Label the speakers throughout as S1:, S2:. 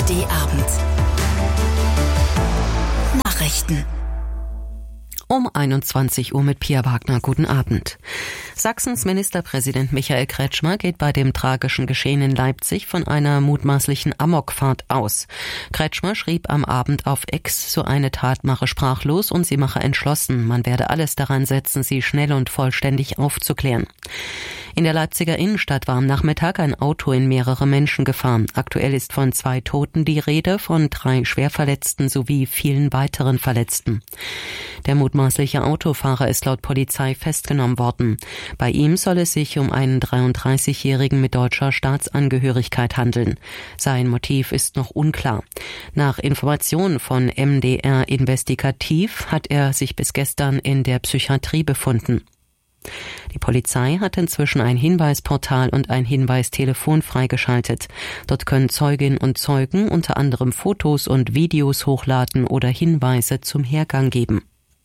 S1: ARD-Abend. Nachrichten.
S2: Um 21 Uhr mit Pia Wagner. Guten Abend. Sachsens Ministerpräsident Michael Kretschmer geht bei dem tragischen Geschehen in Leipzig von einer mutmaßlichen Amokfahrt aus. Kretschmer schrieb am Abend auf X, so eine Tat mache sprachlos und sie mache entschlossen. Man werde alles daran setzen, sie schnell und vollständig aufzuklären. In der Leipziger Innenstadt war am Nachmittag ein Auto in mehrere Menschen gefahren. Aktuell ist von 2 Toten die Rede, von 3 Schwerverletzten sowie vielen weiteren Verletzten. Der mutmaßliche Autofahrer ist laut Polizei festgenommen worden. Bei ihm soll es sich um einen 33-Jährigen mit deutscher Staatsangehörigkeit handeln. Sein Motiv ist noch unklar. Nach Informationen von MDR Investigativ hat er sich bis gestern in der Psychiatrie befunden. Die Polizei hat inzwischen ein Hinweisportal und ein Hinweistelefon freigeschaltet. Dort können Zeuginnen und Zeugen unter anderem Fotos und Videos hochladen oder Hinweise zum Hergang geben.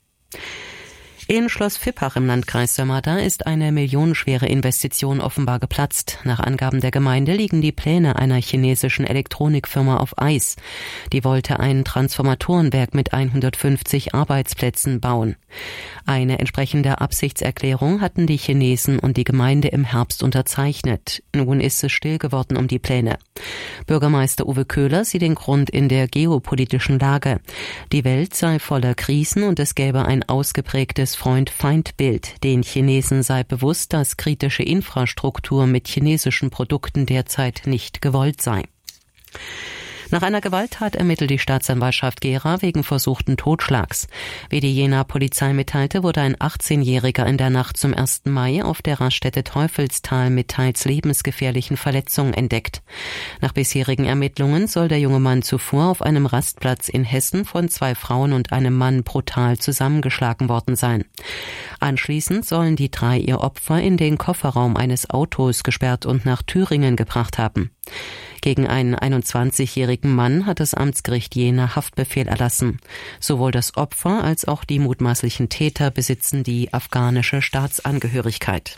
S2: In Schloss Vippach im Landkreis Sömmerda ist eine millionenschwere Investition offenbar geplatzt. Nach Angaben der Gemeinde liegen die Pläne einer chinesischen Elektronikfirma auf Eis. Die wollte ein Transformatorenwerk mit 150 Arbeitsplätzen bauen. Eine entsprechende Absichtserklärung hatten die Chinesen und die Gemeinde im Herbst unterzeichnet. Nun ist es still geworden um die Pläne. Bürgermeister Uwe Köhler sieht den Grund in der geopolitischen Lage. Die Welt sei voller Krisen und es gäbe ein ausgeprägtes Freund-Feind-Bild. Den Chinesen sei bewusst, dass kritische Infrastruktur mit chinesischen Produkten derzeit nicht gewollt sei. Nach einer Gewalttat ermittelt die Staatsanwaltschaft Gera wegen versuchten Totschlags. Wie die Jenaer Polizei mitteilte, wurde ein 18-Jähriger in der Nacht zum 1. Mai auf der Raststätte Teufelstal mit teils lebensgefährlichen Verletzungen entdeckt. Nach bisherigen Ermittlungen soll der junge Mann zuvor auf einem Rastplatz in Hessen von 2 Frauen und einem Mann brutal zusammengeschlagen worden sein. Anschließend sollen die 3 ihr Opfer in den Kofferraum eines Autos gesperrt und nach Thüringen gebracht haben. Gegen einen 21-jährigen Mann hat das Amtsgericht Jena Haftbefehl erlassen. Sowohl das Opfer als auch die mutmaßlichen Täter besitzen die afghanische Staatsangehörigkeit.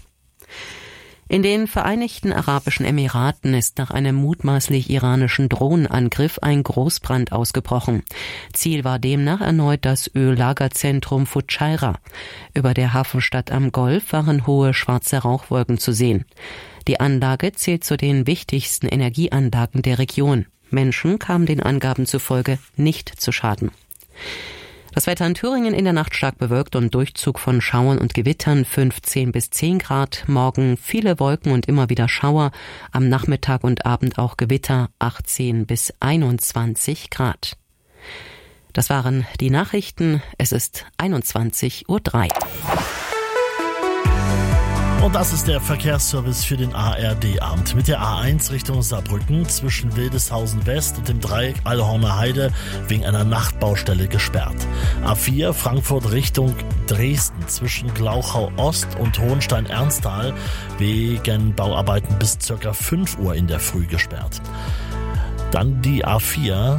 S2: In den Vereinigten Arabischen Emiraten ist nach einem mutmaßlich iranischen Drohnenangriff ein Großbrand ausgebrochen. Ziel war demnach erneut das Öllagerzentrum Fujairah. Über der Hafenstadt am Golf waren hohe schwarze Rauchwolken zu sehen. Die Anlage zählt zu den wichtigsten Energieanlagen der Region. Menschen kamen den Angaben zufolge nicht zu Schaden. Das Wetter in Thüringen in der Nacht stark bewölkt und Durchzug von Schauern und Gewittern 15 bis 10 Grad. Morgen viele Wolken und immer wieder Schauer. Am Nachmittag und Abend auch Gewitter 18 bis 21 Grad. Das waren die Nachrichten. Es ist 21:03 Uhr.
S3: Und das ist der Verkehrsservice für den ARD-Abend. Mit der A1 Richtung Saarbrücken zwischen Wildeshausen West und dem Dreieck Allhorner Heide wegen einer Nachtbaustelle gesperrt. A4 Frankfurt Richtung Dresden zwischen Glauchau Ost und Hohenstein-Ernsthal wegen Bauarbeiten bis ca. 5 Uhr in der Früh gesperrt. Dann die A4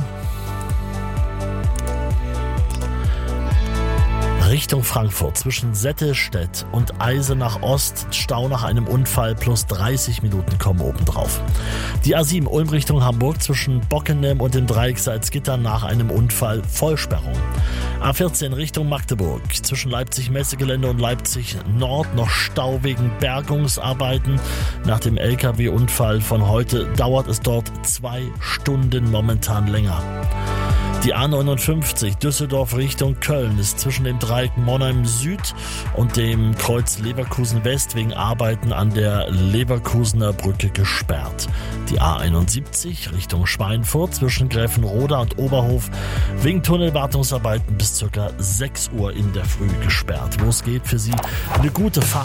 S3: Richtung Frankfurt zwischen Settestedt und Eisenach Ost, Stau nach einem Unfall plus 30 Minuten kommen obendrauf. Die A7 Ulm Richtung Hamburg zwischen Bockenem und dem Dreieck Salzgitter nach einem Unfall Vollsperrung. A14 Richtung Magdeburg zwischen Leipzig-Messegelände und Leipzig Nord noch Stau wegen Bergungsarbeiten. Nach dem LKW-Unfall von heute dauert es dort 2 Stunden momentan länger. Die A59 Düsseldorf Richtung Köln ist zwischen dem Dreieck Monheim Süd und dem Kreuz Leverkusen West wegen Arbeiten an der Leverkusener Brücke gesperrt. Die A71 Richtung Schweinfurt zwischen Gräfenroda und Oberhof wegen Tunnelwartungsarbeiten bis ca. 6 Uhr in der Früh gesperrt. Los geht für Sie eine gute Fahrt.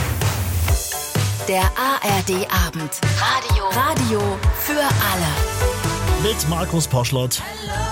S1: Der ARD-Abend. Radio für alle.
S3: Mit Markus Poschlott.